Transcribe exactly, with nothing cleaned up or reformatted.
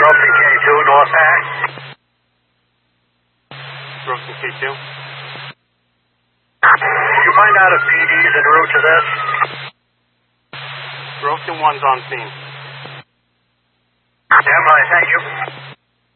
Rosen K two, North Hack. Rosen K two. Did you find out if P D's en route to this? Rosen one's on scene. Stand by, thank you.